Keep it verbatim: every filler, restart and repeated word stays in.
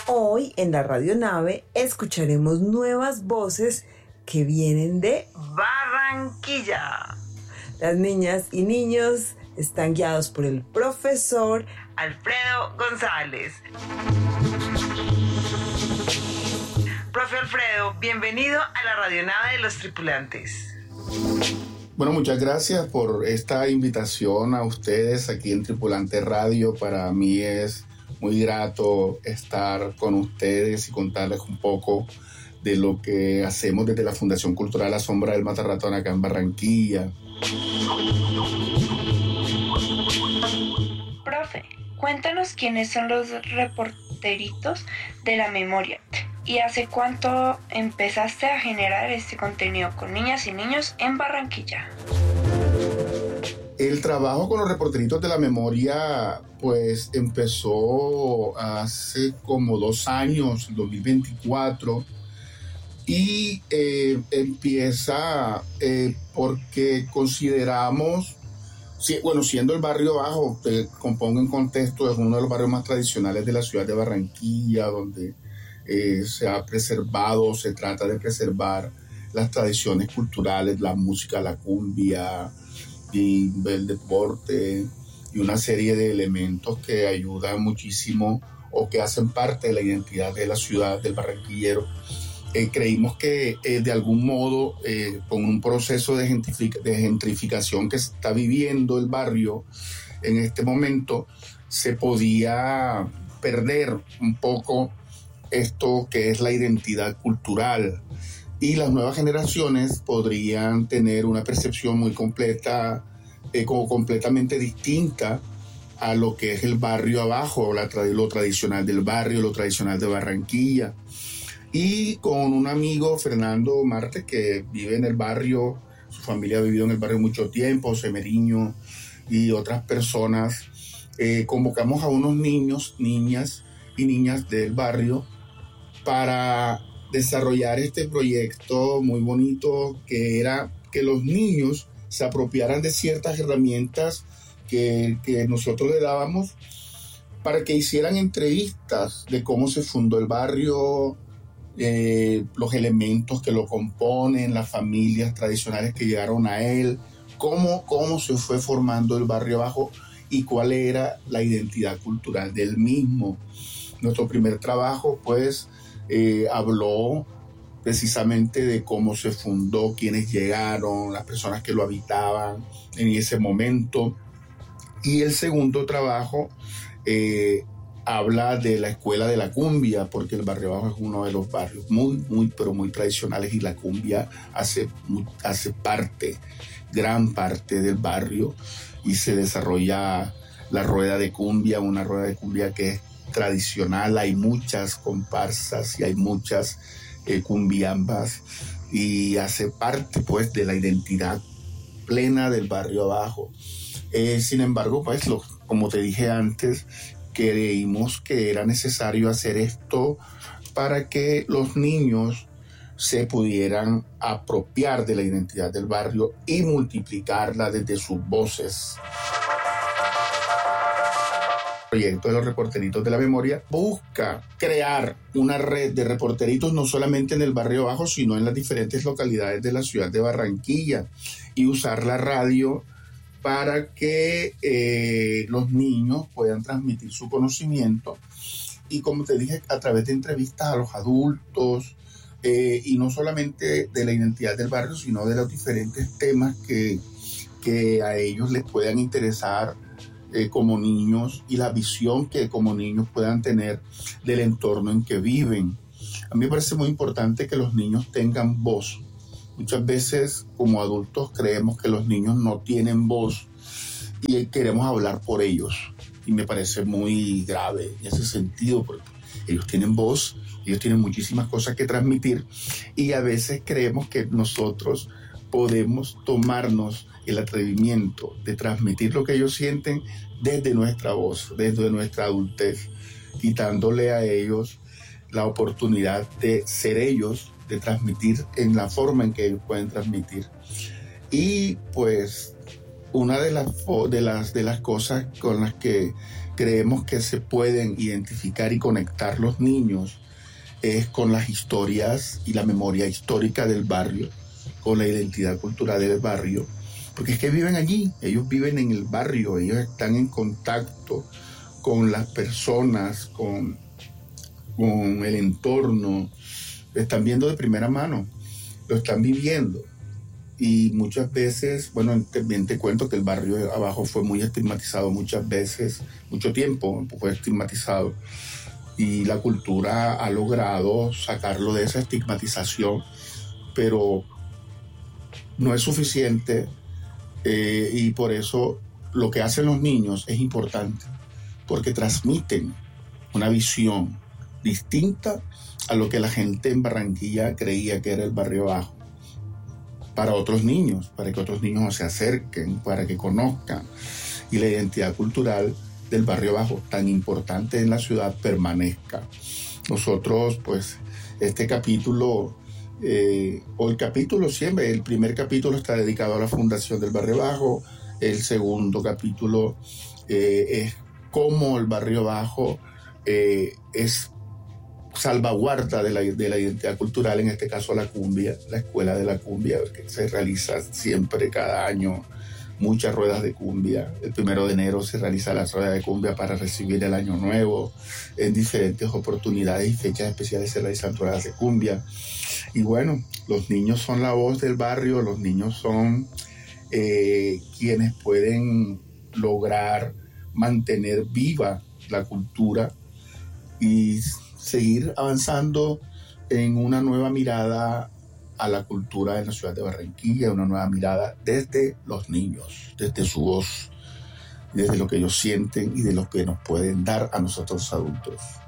Hoy en la radionave escucharemos nuevas voces que vienen de Barranquilla. Las niñas y niños están guiados por el profesor Alfredo González. Profe Alfredo, bienvenido a la radionave de los tripulantes. Bueno, muchas gracias por esta invitación a ustedes aquí en Tripulante Radio. Para mí es muy grato estar con ustedes y contarles un poco de lo que hacemos desde la Fundación Cultural La Sombra del Mata-Ratón acá en Barranquilla. Profe, cuéntanos quiénes son los reporteritos de la memoria y hace cuánto empezaste a generar este contenido con niñas y niños en Barranquilla. El trabajo con los reporteritos de la memoria pues empezó hace como dos años, dos mil veinticuatro, y eh, empieza eh, porque consideramos, si, bueno, siendo el barrio Bajo, te compongo en contexto, es uno de los barrios más tradicionales de la ciudad de Barranquilla, donde eh, se ha preservado, se trata de preservar las tradiciones culturales, la música, la cumbia, y el deporte y una serie de elementos que ayudan muchísimo o que hacen parte de la identidad de la ciudad, del barranquillero. Eh, creímos que eh, de algún modo eh, con un proceso de, gentrific- de gentrificación que está viviendo el barrio en este momento se podía perder un poco esto que es la identidad cultural. Y las nuevas generaciones podrían tener una percepción muy completa, eh, como completamente distinta a lo que es el barrio abajo, la, lo tradicional del barrio, lo tradicional de Barranquilla. Y con un amigo, Fernando Marte, que vive en el barrio, su familia ha vivido en el barrio mucho tiempo, Semeriño y otras personas, eh, convocamos a unos niños, niñas y niñas del barrio para desarrollar este proyecto muy bonito que era que los niños se apropiaran de ciertas herramientas que, que nosotros le dábamos para que hicieran entrevistas de cómo se fundó el barrio, eh, los elementos que lo componen, las familias tradicionales que llegaron a él, cómo, cómo se fue formando el barrio abajo y cuál era la identidad cultural del mismo. Nuestro primer trabajo, pues, Eh, habló precisamente de cómo se fundó, quiénes llegaron, las personas que lo habitaban en ese momento. Y el segundo trabajo eh, habla de la escuela de la cumbia, porque el barrio Bajo es uno de los barrios muy, muy, pero muy tradicionales y la cumbia hace, hace parte, gran parte del barrio y se desarrolla la rueda de cumbia, una rueda de cumbia que es tradicional, hay muchas comparsas y hay muchas eh, cumbiambas y hace parte pues de la identidad plena del barrio abajo. Eh, sin embargo, pues lo, como te dije antes, creímos que era necesario hacer esto para que los niños se pudieran apropiar de la identidad del barrio y multiplicarla desde sus voces. El proyecto de los reporteritos de la memoria busca crear una red de reporteritos no solamente en el barrio Bajo, sino en las diferentes localidades de la ciudad de Barranquilla y usar la radio para que eh, los niños puedan transmitir su conocimiento y, como te dije, a través de entrevistas a los adultos eh, y no solamente de la identidad del barrio, sino de los diferentes temas que, que a ellos les puedan interesar Eh, como niños y la visión que como niños puedan tener del entorno en que viven. A mí me parece muy importante que los niños tengan voz. Muchas veces como adultos creemos que los niños no tienen voz y queremos hablar por ellos. Y me parece muy grave en ese sentido porque ellos tienen voz, ellos tienen muchísimas cosas que transmitir y a veces creemos que nosotros podemos tomarnos el atrevimiento de transmitir lo que ellos sienten desde nuestra voz, desde nuestra adultez, quitándole a ellos la oportunidad de ser ellos, de transmitir en la forma en que ellos pueden transmitir. Y pues una de las, de las, de las cosas con las que creemos que se pueden identificar y conectar los niños es con las historias y la memoria histórica del barrio, con la identidad cultural del barrio, porque es que viven allí, ellos viven en el barrio, ellos están en contacto con las personas, con, con el entorno, lo están viendo de primera mano, lo están viviendo. Y muchas veces, bueno, también te cuento que el barrio de abajo fue muy estigmatizado muchas veces, mucho tiempo fue estigmatizado. Y la cultura ha logrado sacarlo de esa estigmatización, pero no es suficiente eh, y por eso lo que hacen los niños es importante, porque transmiten una visión distinta a lo que la gente en Barranquilla creía que era el barrio bajo. Para otros niños, para que otros niños se acerquen, para que conozcan. Y la identidad cultural del barrio bajo, tan importante en la ciudad, permanezca. Nosotros, pues, este capítulo, eh, o el capítulo siempre, el primer capítulo está dedicado a la fundación del barrio bajo, el segundo capítulo eh, es cómo el barrio bajo eh, es salvaguarda de la, de la identidad cultural, en este caso la cumbia, la escuela de la cumbia, que se realiza siempre cada año muchas ruedas de cumbia. El primero de enero se realiza la rueda de cumbia para recibir el año nuevo. En diferentes oportunidades y fechas especiales se realizan ruedas de cumbia. Y bueno, los niños son la voz del barrio, los niños son eh, quienes pueden lograr mantener viva la cultura y seguir avanzando en una nueva mirada a la cultura en la ciudad de Barranquilla, una nueva mirada desde los niños, desde su voz, desde lo que ellos sienten y de lo que nos pueden dar a nosotros adultos.